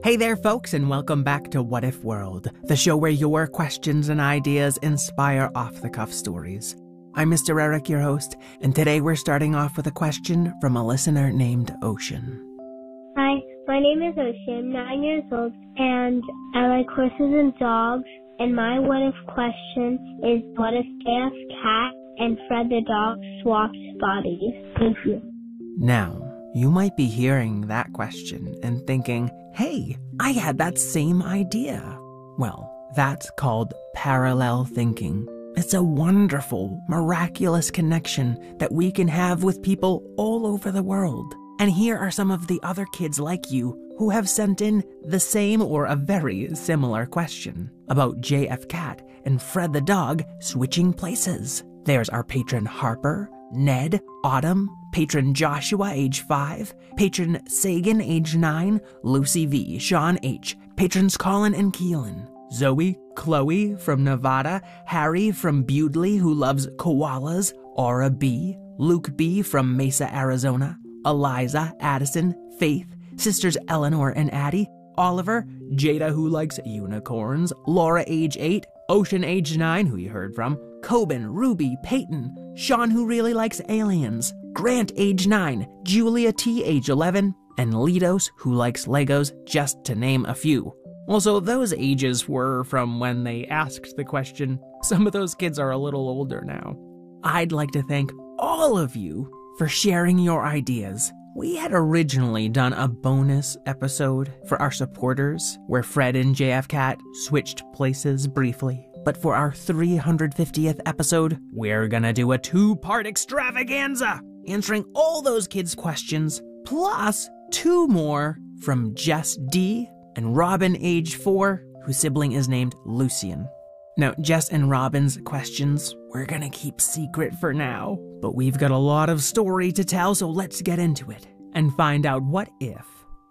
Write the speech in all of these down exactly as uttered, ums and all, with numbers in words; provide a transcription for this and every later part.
Hey there, folks, and welcome back to What If World, the show where your questions and ideas inspire off-the-cuff stories. I'm Mister Eric, your host, and today we're starting off with a question from a listener named Ocean. Hi, my name is Ocean, I'm nine years old, and I like horses and dogs, and my what if question is, what if J F Cat and Fred the dog swapped bodies? Thank you. Now, you might be hearing that question and thinking, hey, I had that same idea. Well, that's called parallel thinking. It's a wonderful, miraculous connection that we can have with people all over the world. And here are some of the other kids like you who have sent in the same or a very similar question about J F Cat and Fred the dog switching places. There's our patron Harper, Ned, Autumn, patron Joshua, age five, patron Sagan, age nine, Lucy V, Sean H, patrons Colin and Keelan, Zoe, Chloe from Nevada, Harry from Bewdley who loves koalas, Aura B, Luke B from Mesa, Arizona, Eliza, Addison, Faith, sisters Eleanor and Addie, Oliver, Jada who likes unicorns, Laura age eight, Ocean age nine who you heard from, Coben, Ruby, Peyton, Sean who really likes aliens, Grant age nine, Julia T age eleven, and Lidos who likes Legos, just to name a few. Also, those ages were from when they asked the question. Some of those kids are a little older now. I'd like to thank all of you for sharing your ideas. We had originally done a bonus episode for our supporters where Fred and J F Cat switched places briefly. But for our three hundred fiftieth episode, we're gonna do a two-part extravaganza, answering all those kids' questions, plus two more from Jess D and Robin, age four, whose sibling is named Lucian. Now, Jess and Robin's questions, we're gonna keep secret for now, but we've got a lot of story to tell, so let's get into it and find out what if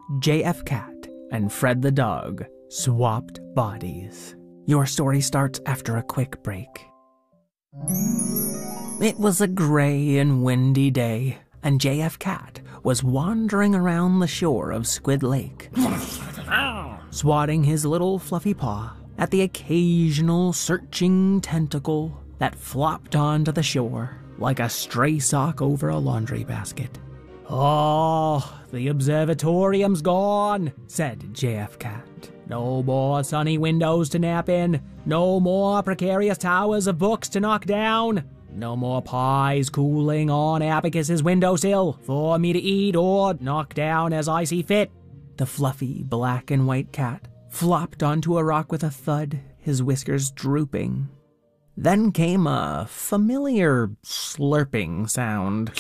J F Cat and Fred the dog swapped bodies. Your story starts after a quick break. It was a gray and windy day, and J F Cat was wandering around the shore of Squid Lake, swatting his little fluffy paw at the occasional searching tentacle that flopped onto the shore like a stray sock over a laundry basket. "Oh, the observatorium's gone," said J F Cat. "No more sunny windows to nap in. No more precarious towers of books to knock down. No more pies cooling on Abacus's windowsill for me to eat or knock down as I see fit." The fluffy black and white cat flopped onto a rock with a thud, his whiskers drooping. Then came a familiar slurping sound.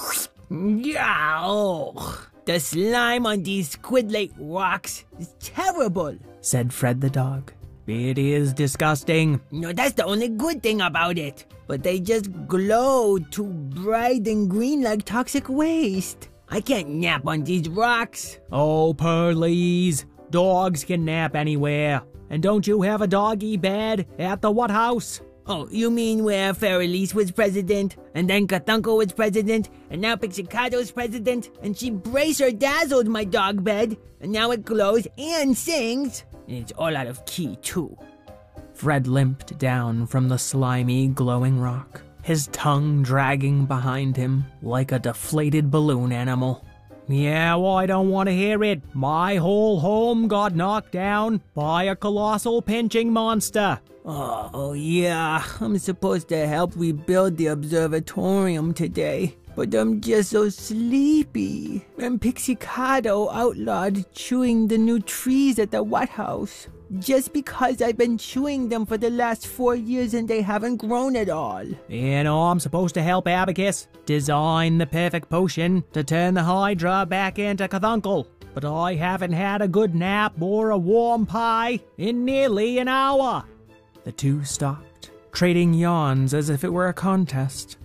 "Yow! The slime on these Squid Lake rocks is terrible," said Fred the dog. "It is disgusting." "No, that's the only good thing about it. But they just glow too bright and green like toxic waste. I can't nap on these rocks." "Oh, please. Dogs can nap anywhere. And don't you have a doggy bed at the what house?" "Oh, you mean where Farrelise was president, and then Cthulhu was president, and now Pixicato's president, and she bracer-dazzled my dog bed, and now it glows and sings, and it's all out of key, too." Fred limped down from the slimy, glowing rock, his tongue dragging behind him like a deflated balloon animal. "Yeah, well, I don't want to hear it. My whole home got knocked down by a colossal pinching monster." Oh, oh yeah, I'm supposed to help rebuild the observatorium today, but I'm just so sleepy. And Pixicato outlawed chewing the new trees at the White House, just because I've been chewing them for the last four years and they haven't grown at all. You know, I'm supposed to help Abacus design the perfect potion to turn the Hydra back into Cthulhu, but I haven't had a good nap or a warm pie in nearly an hour. The two stopped, trading yawns as if it were a contest.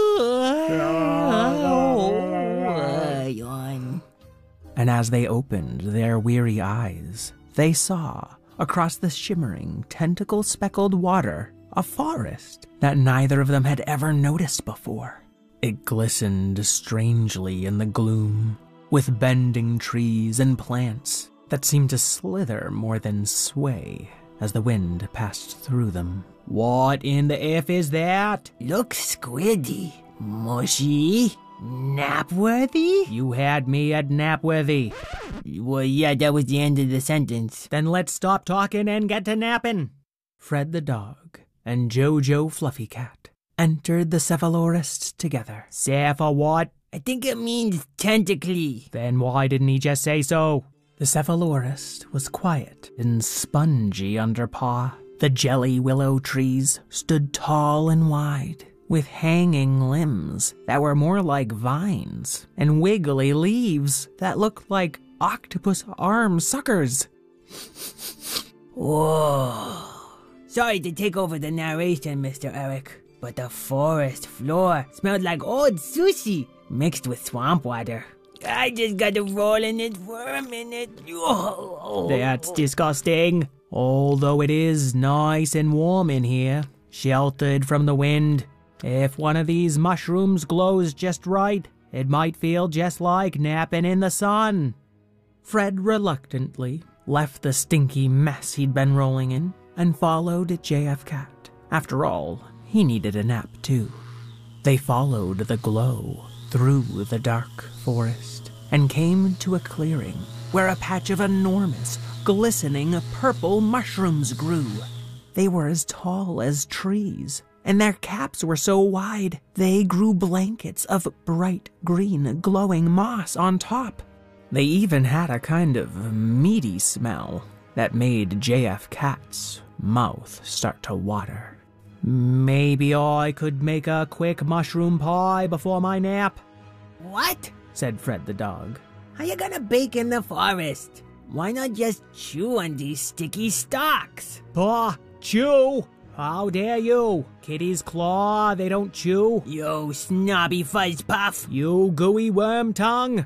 Yawn. And as they opened their weary eyes, they saw, across the shimmering, tentacle-speckled water, a forest that neither of them had ever noticed before. It glistened strangely in the gloom, with bending trees and plants that seemed to slither more than sway as the wind passed through them. What in the F is that? Looks squiddy, mushy, napworthy? You had me at napworthy. Well, yeah, that was the end of the sentence. Then let's stop talking and get to napping. Fred the dog and Jojo Fluffy Cat entered the cephalorist together. Cepha what? I think it means tentacly. Then why didn't he just say so? The cephalorist was quiet and spongy underpaw. The jelly willow trees stood tall and wide, with hanging limbs that were more like vines, and wiggly leaves that looked like octopus arm suckers. Whoa. Sorry to take over the narration, Mister Eric, but the forest floor smelled like old sushi mixed with swamp water. I just got to roll in it for a minute. Oh. That's disgusting. Although it is nice and warm in here, sheltered from the wind. If one of these mushrooms glows just right, it might feel just like napping in the sun. Fred reluctantly left the stinky mess he'd been rolling in and followed J F Cat. After all, he needed a nap too. They followed the glow through the dark forest and came to a clearing where a patch of enormous, glistening purple mushrooms grew. They were as tall as trees, and their caps were so wide they grew blankets of bright green glowing moss on top. They even had a kind of meaty smell that made J F Cat's mouth start to water. Maybe I could make a quick mushroom pie before my nap? What? Said Fred the dog. How you gonna bake in the forest? Why not just chew on these sticky stalks? Bah, chew? How dare you? Kitty's claw, they don't chew. You snobby fuzz puff. You gooey worm tongue.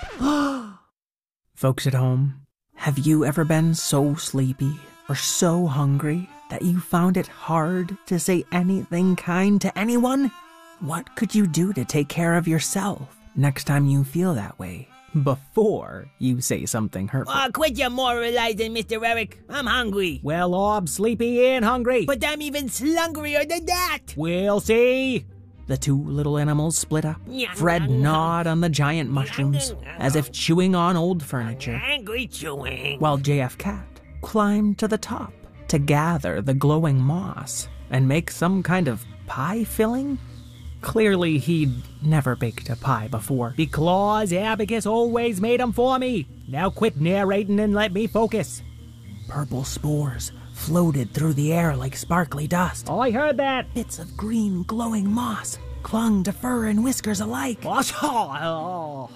Folks at home, have you ever been so sleepy or so hungry that you found it hard to say anything kind to anyone? What could you do to take care of yourself next time you feel that way, before you say something hurtful? Oh, quit your moralizing, Mister Eric. I'm hungry. Well, I'm sleepy and hungry. But I'm even slungrier than that. We'll see. The two little animals split up. Fred gnawed on the giant mushrooms as if chewing on old furniture, Angry chewing. while J F Cat climbed to the top to gather the glowing moss and make some kind of pie filling. Clearly, he'd never baked a pie before. Because Abacus always made 'em for me. Now quit narrating and let me focus. Purple spores floated through the air like sparkly dust. I heard that. Bits of green glowing moss clung to fur and whiskers alike. Oh,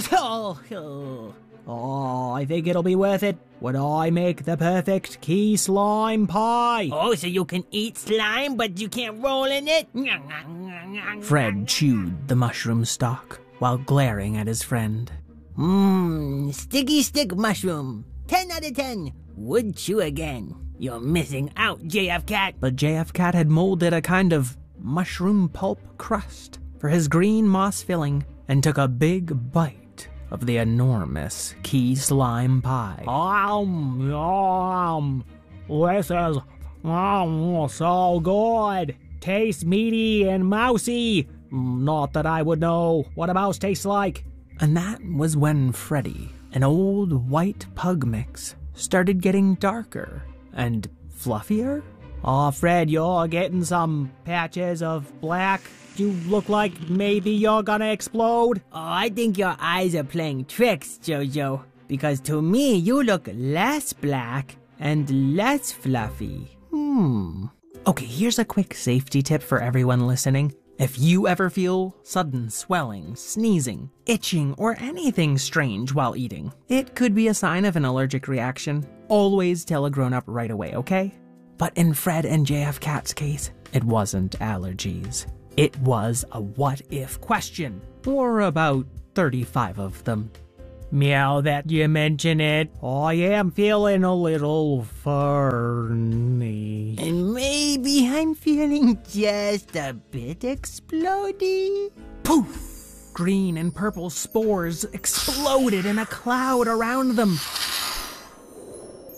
I think it'll be worth it when I make the perfect key slime pie. Oh, so you can eat slime, but you can't roll in it? Fred chewed the mushroom stalk while glaring at his friend. Mmm, sticky stick mushroom. ten out of ten. Would chew again. You're missing out, J F Cat. But J F Cat had molded a kind of mushroom pulp crust for his green moss filling and took a big bite of the enormous key slime pie. Um, um, this is um, so good. Tastes meaty and mousy. Not that I would know what a mouse tastes like. And that was when Freddy, an old white pug mix, started getting darker and fluffier. Aw, oh, Fred, you're getting some patches of black. You look like maybe you're gonna explode. Oh, I think your eyes are playing tricks, Jojo. Because to me, you look less black and less fluffy. Hmm. Okay, here's a quick safety tip for everyone listening. If you ever feel sudden swelling, sneezing, itching, or anything strange while eating, it could be a sign of an allergic reaction. Always tell a grown-up right away, okay? But in Fred and J F Cat's case, it wasn't allergies. It was a what-if question, or about thirty-five of them. Meow that you mention it. I am feeling a little funny. And maybe I'm feeling just a bit explodey. Poof! Green and purple spores exploded in a cloud around them.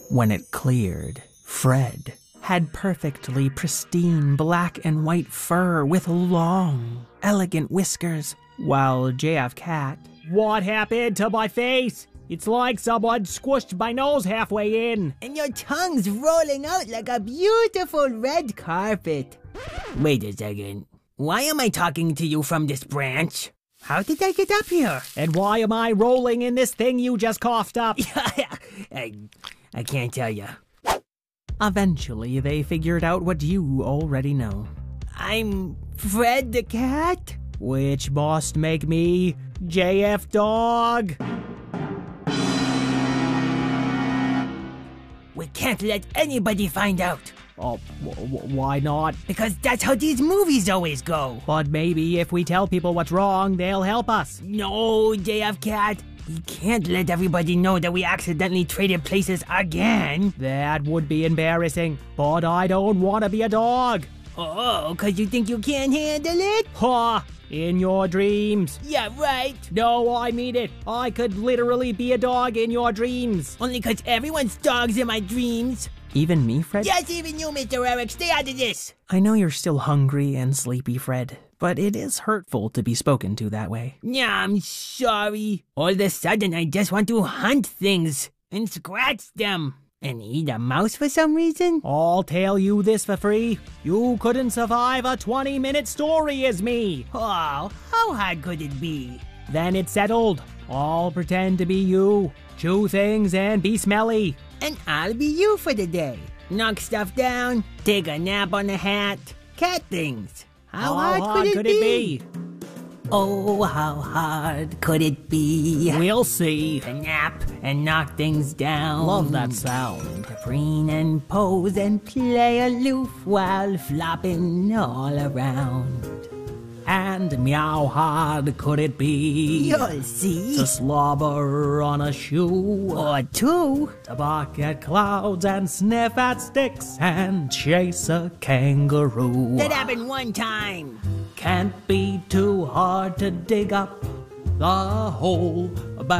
When it cleared, Fred had perfectly pristine black and white fur with long, elegant whiskers, while J F Cat... What happened to my face? It's like someone squished my nose halfway in. And your tongue's rolling out like a beautiful red carpet. Wait a second. Why am I talking to you from this branch? How did I get up here? And why am I rolling in this thing you just coughed up? I, I can't tell you. Eventually, they figured out what you already know. I'm Fred the Cat? Which must make me J F Dog. We can't let anybody find out. Oh, w- w- why not? Because that's how these movies always go. But maybe if we tell people what's wrong, they'll help us. No, J F Cat. We can't let everybody know that we accidentally traded places again. That would be embarrassing. But I don't want to be a dog. Oh, because you think you can't handle it? Ha! In your dreams. Yeah, right. No, I mean it. I could literally be a dog in your dreams. Only because everyone's dog's in my dreams. Even me, Fred? Yes, even you, Mister Eric. Stay out of this. I know you're still hungry and sleepy, Fred, but it is hurtful to be spoken to that way. Yeah, I'm sorry. All of a sudden, I just want to hunt things and scratch them. And eat a mouse for some reason? I'll tell you this for free. You couldn't survive a twenty-minute story as me. Oh, how hard could it be? Then it's settled. I'll pretend to be you. Chew things and be smelly. And I'll be you for the day. Knock stuff down, take a nap on the hat, cat things. How, how hard, hard could, it, could be? it be? Oh, how hard could it be? We'll see. To nap and knock things down. Love that sound. To preen and pose and play aloof while flopping all around. And meow hard could it be? You'll see. To slobber on a shoe. Or two. To bark at clouds and sniff at sticks and chase a kangaroo. That happened one time. Can't be too hard to dig up the whole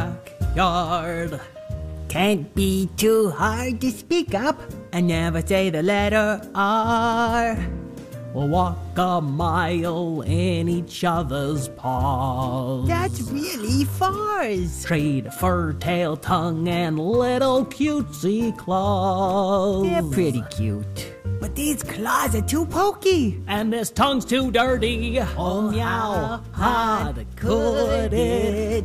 backyard. Can't be too hard to speak up and never say the letter R. We'll walk a mile in each other's paws. That's really fars. Trade fur, tail, tongue, and little cutesy claws. They're pretty cute. But these claws are too pokey. And this tongue's too dirty. Oh, meow, how hard could it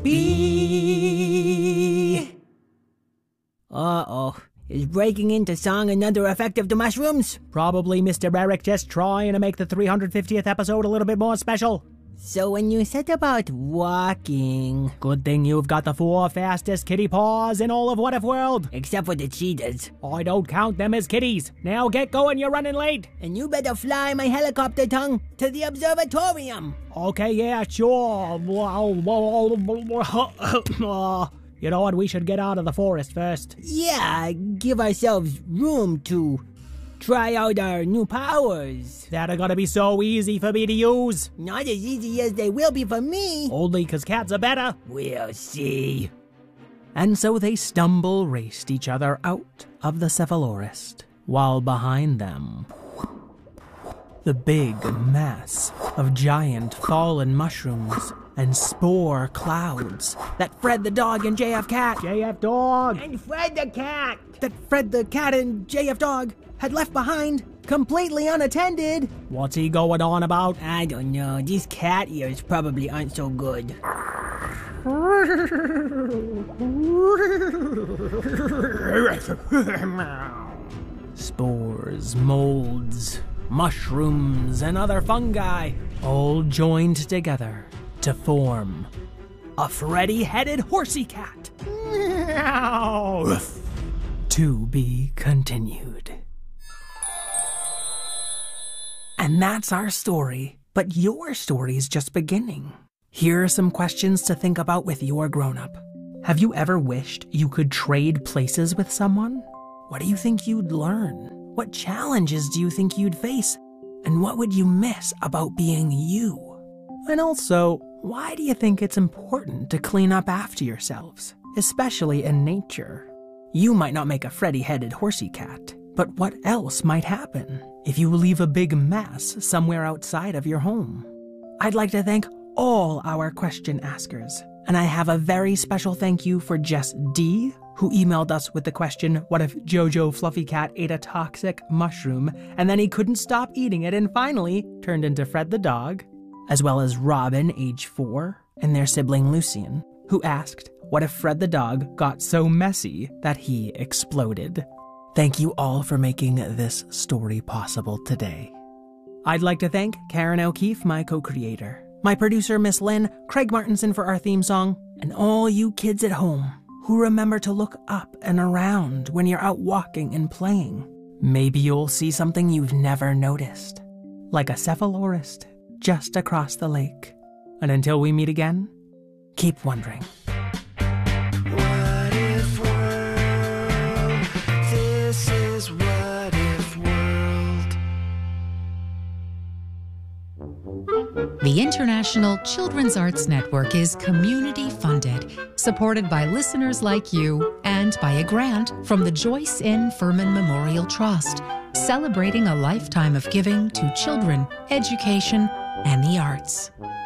be? Uh-oh. Is breaking into song another effect of the mushrooms? Probably Mister Eric just trying to make the three hundred fiftieth episode a little bit more special. So when you said about walking... Good thing you've got the four fastest kitty paws in all of What If World. Except for the cheetahs. I don't count them as kitties. Now get going, you're running late. And you better fly my helicopter tongue to the observatorium. Okay, yeah, sure. You know what, we should get out of the forest first. Yeah, give ourselves room to try out our new powers. That are gonna be so easy for me to use. Not as easy as they will be for me. Only 'cause cats are better. We'll see. And so they stumble raced each other out of the cephalorist, while behind them, the big mass of giant fallen mushrooms and spore clouds that Fred the dog and J F Cat, J F Dog, and Fred the cat, that Fred the cat and J F Dog had left behind, completely unattended. What's he going on about? I don't know. These cat ears probably aren't so good. Spores, molds, mushrooms, and other fungi all joined together to form a Freddy-headed horsey cat. Meow. To be continued. And that's our story, but your story is just beginning. Here are some questions to think about with your grown-up. Have you ever wished you could trade places with someone? What do you think you'd learn? What challenges do you think you'd face? And what would you miss about being you? And also, why do you think it's important to clean up after yourselves, especially in nature? You might not make a Freddy-headed horsey cat, but what else might happen if you leave a big mess somewhere outside of your home? I'd like to thank all our question askers, and I have a very special thank you for Jess D, who emailed us with the question, what if Jojo Fluffy Cat ate a toxic mushroom and then he couldn't stop eating it and finally turned into Fred the dog, as well as Robin, age four, and their sibling Lucian, who asked, what if Fred the dog got so messy that he exploded? Thank you all for making this story possible today. I'd like to thank Karen O'Keefe, my co-creator, my producer, Miss Lynn, Craig Martinson for our theme song, and all you kids at home who remember to look up and around when you're out walking and playing. Maybe you'll see something you've never noticed, like a cephalorist just across the lake. And until we meet again, keep wondering. What if world? This is What If World. The International Children's Arts Network is community funded, supported by listeners like you, and by a grant from the Joyce N. Furman Memorial Trust, celebrating a lifetime of giving to children, education, and the arts.